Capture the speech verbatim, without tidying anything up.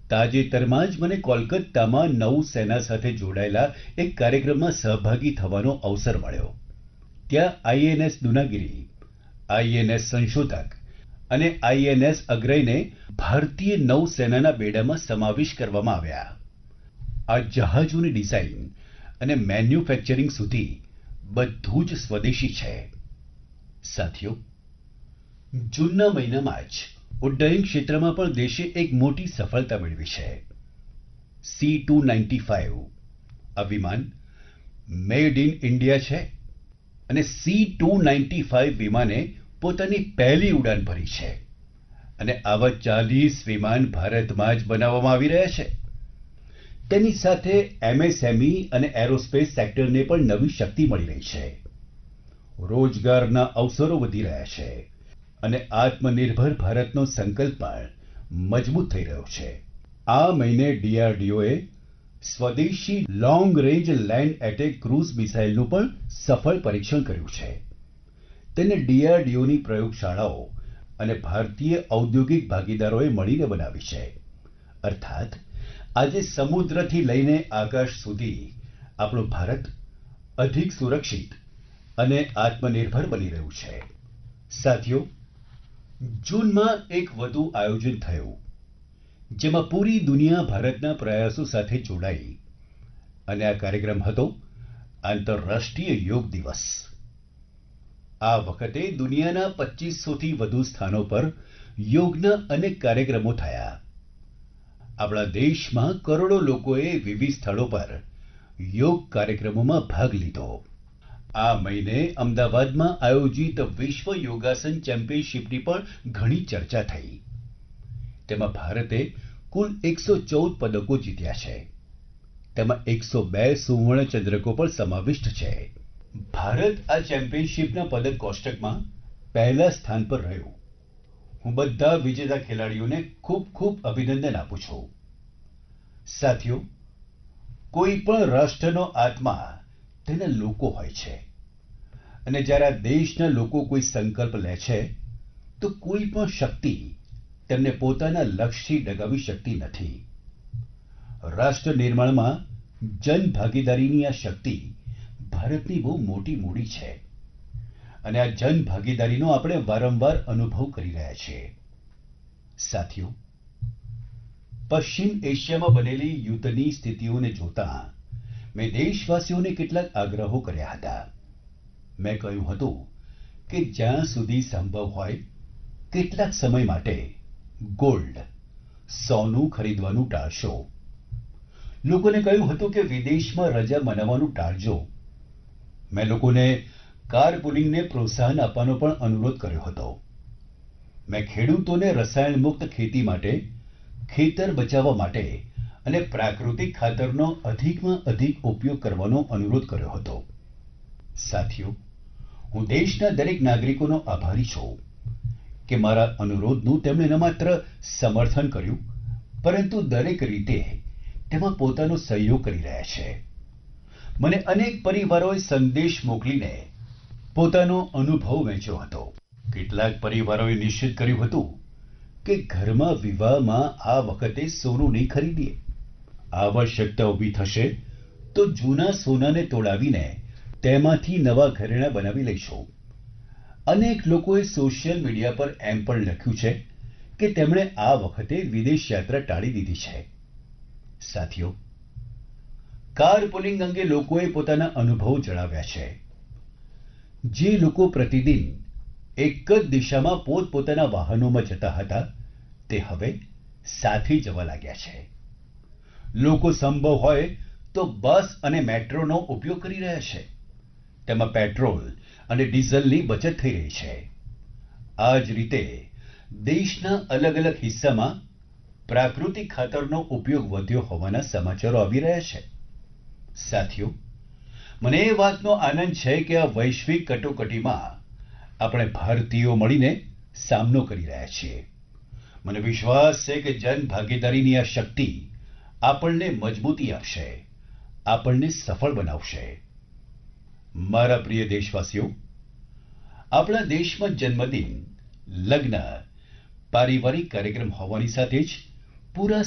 તાજેતરમાં જ મને કોલકાતામાં નૌસેના સાથે જોડાયેલા એક કાર્યક્રમમાં સહભાગી થવાનો અવસર મળ્યો. ત્યાં આઈએનએસ દુનાગિરી, આઈએનએસ સંશોધક અને આઈએનએસ અગ્રયને ભારતીય નૌસેનાના બેડામાં સમાવેશ કરવામાં આવ્યા. આ જહાજોની ડિઝાઇન અને મેન્યુફેક્ચરિંગ સુધી બધું જ સ્વદેશી છે. સાથીઓ, જૂનના મહિનામાં જ ઉડ્ડયન ક્ષેત્રમાં પણ દેશે એક મોટી સફળતા મેળવી છે. સી ટુ નાઇન્ટી ફાઇવ આ વિમાન મેડ ઇન ઇન્ડિયા છે અને સી ટુ નાઇન્ટી ફાઇવ વિમાને પોતાની પહેલી ઉડાન ભરી છે અને આવા ચાલીસ વિમાન ભારતમાં જ બનાવવામાં આવી રહ્યા છે. તેની સાથે એમએસએમઈ અને એરોસ્પેસ સેક્ટરને પણ નવી શક્તિ મળી રહી છે. રોજગારના અવસરો વધી રહ્યા છે અને આત્મનિર્ભર ભારતનો સંકલ્પ પણ મજબૂત થઈ રહ્યો છે. આ મહિને ડીઆરડીઓએ સ્વદેશી long range land attack cruise મિસાઇલનું પણ સફળ પરીક્ષણ કર્યું છે. તેને ડીઆરડીઓની પ્રયોગશાળાઓ અને ભારતીય ઔદ્યોગિક ભાગીદારોએ મળીને બનાવી છે. અર્થાત આજે સમુદ્રથી લઈને આકાશ સુધી આપણું ભારત અધિક સુરક્ષિત અને આત્મનિર્ભર બની રહ્યું છે. સાથીઓ, જૂનમાં એક વધુ આયોજન થયું જેમાં પૂરી દુનિયા ભારતના પ્રયાસો સાથે જોડાઈ અને આ કાર્યક્રમ હતો આંતરરાષ્ટ્રીય યોગ દિવસ. આ વખતે દુનિયાના પચીસો થી વધુ સ્થાનો પર યોગના અનેક કાર્યક્રમો થયા. આપણા દેશમાં કરોડો લોકોએ વિવિધ સ્થળો પર યોગ કાર્યક્રમોમાં ભાગ લીધો. આ મહિને અમદાવાદમાં આયોજિત વિશ્વ યોગાસન ચેમ્પિયનશિપની પણ ઘણી ચર્ચા થઈ. તેમાં ભારતે કુલ એકસો ચૌદ પદકો જીત્યા છે. તેમાં એકસો બે સુવર્ણ ચંદ્રકો પણ સમાવિષ્ટ છે. ભારત આ ચેમ્પિયનશિપના પદક કોષ્ટકમાં પહેલા સ્થાન પર રહ્યું. હું બધા વિજેતા ખેલાડીઓને ખૂબ ખૂબ અભિનંદન આપું છું. સાથીઓ, કોઈ પણ રાષ્ટ્રનો આત્મા તેના લોકો હોય છે અને જ્યારે આ દેશના લોકો કોઈ સંકલ્પ લે છે તો કોઈ પણ શક્તિ તેમને પોતાના લક્ષ્યથી ડગાવી શકતી નથી. રાષ્ટ્ર નિર્માણમાં જનભાગીદારીની આ શક્તિ ભારતની બહુ મોટી મૂડી છે અને આ જનભાગીદારીનો આપણે વારંવાર અનુભવ કરી રહ્યા છીએ. સાથીઓ, પશ્ચિમ એશિયામાં બનેલી યુદ્ધની સ્થિતિઓને જોતા મેં દેશવાસીઓને કેટલાક આગ્રહો કર્યા હતા. મેં કહ્યું હતું કે જ્યાં સુધી સંભવ હોય કેટલાક સમય માટે ગોલ્ડ, સોનું ખરીદવાનું ટાળશો. લોકોને કહ્યું હતું કે વિદેશમાં રજા મનાવવાનું ટાળજો. મેં લોકોને કારપુલિંગને પ્રોત્સાહન આપવાનો પણ અનુરોધ કર્યો હતો. મેં ખેડૂતોને રસાયણ મુક્ત ખેતી માટે, ખેતર બચાવવા માટે અને પ્રાકૃતિક ખાતરનો અધિકમાં અધિક ઉપયોગ કરવાનો અનુરોધ કર્યો હતો. સાથીઓ, હું દેશના દરેક નાગરિકોનો આભારી છું કે મારા અનુરોધનું તેમણે ન માત્ર સમર્થન કર્યું પરંતુ દરેક રીતે તેમાં પોતાનો સહયોગ કરી રહ્યા છે. મને અનેક પરિવારોએ સંદેશ મોકલીને પોતાનો અનુભવ વહેંચ્યો હતો. કેટલાક પરિવારોએ નિશ્ચિત કર્યું હતું કે ઘરમાં વિવાહમાં આ વખતે સોનું નહીં ખરીદીએ. આવશ્યકતા ઊભી થશે તો જૂના સોનાને તોડાવીને તેમાંથી નવા ઘરેણાં બનાવી લઈશું. અનેક લોકોએ સોશિયલ મીડિયા પર એમ પણ લખ્યું છે કે તેમણે આ વખતે વિદેશ યાત્રા ટાળી દીધી છે. સાથીઓ, કારપુલિંગ અંગે લોકોએ પોતાના અનુભવો જણાવ્યા છે. જે લોકો પ્રતિદિન એક જ દિશામાં પોતપોતાના વાહનોમાં જતા હતા તે હવે સાથે જવા લાગ્યા છે. લોકો સંભવ હોય તો બસ અને મેટ્રોનો ઉપયોગ કરી રહ્યા છે. તેમાં પેટ્રોલ અને ડીઝલની બચત થઈ રહી છે. આ જ રીતે દેશના અલગ અલગ હિસ્સામાં પ્રાકૃતિક ખાતરનો ઉપયોગ વધ્યો હોવાના સમાચારો આવી રહ્યા છે. સાથીઓ, મને એ વાતનો આનંદ છે કે આ વૈશ્વિક કટોકટીમાં આપણે ભારતીયો મળીને સામનો કરી રહ્યા છીએ. મને વિશ્વાસ છે કે જનભાગીદારીની આ શક્તિ આપણને મજબૂતી આપશે, આપણને સફળ બનાવશે. મારા પ્રિય દેશવાસીઓ, આપણા દેશમાં જન્મદિન, લગ્ન, પારિવારિક કાર્યક્રમ હોવાની સાથે જ પૂરા